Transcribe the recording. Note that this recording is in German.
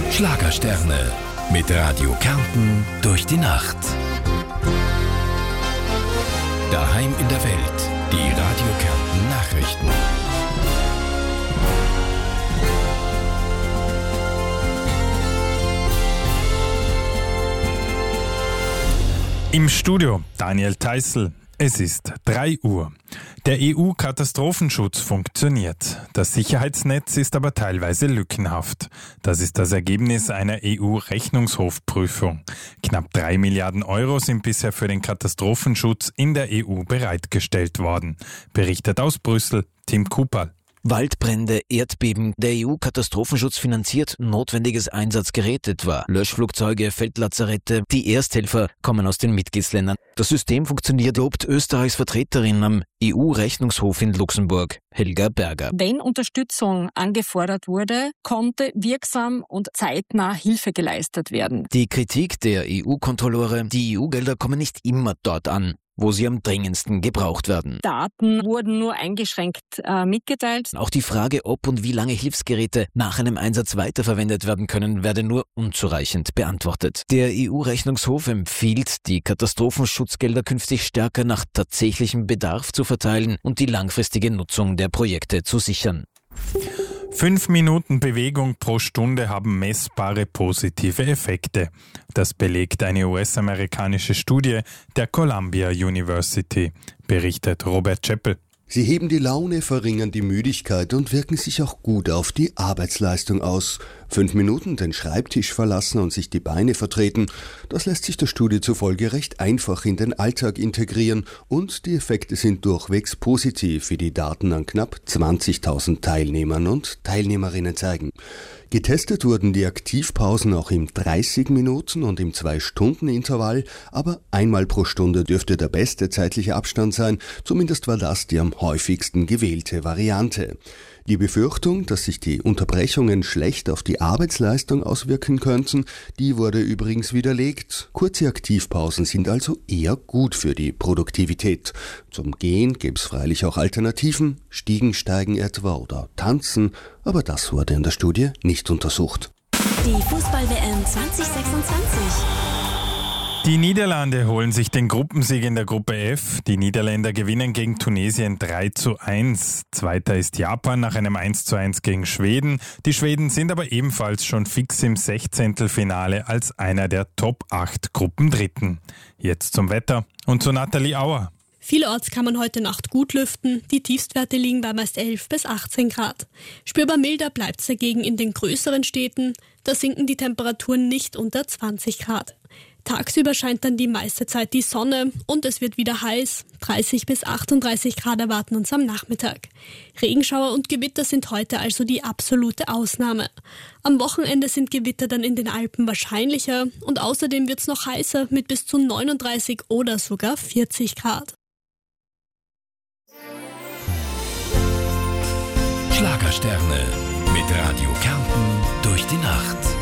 Schlagersterne mit Radio Kärnten durch die Nacht. Daheim in der Welt, die Radio Kärnten Nachrichten. Im Studio Daniel Theißl. Es ist 3 Uhr. Der EU-Katastrophenschutz funktioniert. Das Sicherheitsnetz ist aber teilweise lückenhaft. Das ist das Ergebnis einer EU-Rechnungshofprüfung. Knapp 3 Milliarden Euro sind bisher für den Katastrophenschutz in der EU bereitgestellt worden. Berichtet aus Brüssel Tim Kuperl. Waldbrände, Erdbeben, der EU-Katastrophenschutz finanziert notwendiges Einsatzgerät etwa. Löschflugzeuge, Feldlazarette, die Ersthelfer kommen aus den Mitgliedsländern. Das System funktioniert, lobt Österreichs Vertreterin am EU-Rechnungshof in Luxemburg, Helga Berger. Wenn Unterstützung angefordert wurde, konnte wirksam und zeitnah Hilfe geleistet werden. Die Kritik der EU-Kontrolleure, die EU-Gelder kommen nicht immer dort an, wo sie am dringendsten gebraucht werden. Daten wurden nur eingeschränkt mitgeteilt. Auch die Frage, ob und wie lange Hilfsgeräte nach einem Einsatz weiterverwendet werden können, werde nur unzureichend beantwortet. Der EU-Rechnungshof empfiehlt, die Katastrophenschutzgelder künftig stärker nach tatsächlichem Bedarf zu verteilen und die langfristige Nutzung der Projekte zu sichern. 5 Minuten Bewegung pro Stunde haben messbare positive Effekte. Das belegt eine US-amerikanische Studie der Columbia University, berichtet Robert Chappell. Sie heben die Laune, verringern die Müdigkeit und wirken sich auch gut auf die Arbeitsleistung aus. 5 Minuten den Schreibtisch verlassen und sich die Beine vertreten, das lässt sich der Studie zufolge recht einfach in den Alltag integrieren und die Effekte sind durchwegs positiv, wie die Daten an knapp 20.000 Teilnehmern und Teilnehmerinnen zeigen. Getestet wurden die Aktivpausen auch im 30 Minuten und im 2-Stunden-Intervall, aber einmal pro Stunde dürfte der beste zeitliche Abstand sein, zumindest war das die am häufigsten gewählte Variante. Die Befürchtung, dass sich die Unterbrechungen schlecht auf die Arbeitsleistung auswirken könnten, die wurde übrigens widerlegt. Kurze Aktivpausen sind also eher gut für die Produktivität. Zum Gehen gäbe es freilich auch Alternativen, Stiegensteigen etwa oder Tanzen, aber das wurde in der Studie nicht untersucht. Die Fußball-WM 2026. Die Niederlande holen sich den Gruppensieg in der Gruppe F. Die Niederländer gewinnen gegen Tunesien 3:1. Zweiter ist Japan nach einem 1:1 gegen Schweden. Die Schweden sind aber ebenfalls schon fix im 16. als einer der Top 8 Gruppendritten. Jetzt zum Wetter und zu Nathalie Auer. Vielorts kann man heute Nacht gut lüften. Die Tiefstwerte liegen bei meist 11 bis 18 Grad. Spürbar milder bleibt es dagegen in den größeren Städten. Da sinken die Temperaturen nicht unter 20 Grad. Tagsüber scheint dann die meiste Zeit die Sonne und es wird wieder heiß. 30 bis 38 Grad erwarten uns am Nachmittag. Regenschauer und Gewitter sind heute also die absolute Ausnahme. Am Wochenende sind Gewitter dann in den Alpen wahrscheinlicher und außerdem wird es noch heißer mit bis zu 39 oder sogar 40 Grad. Schlagersterne mit Radio Kärnten durch die Nacht.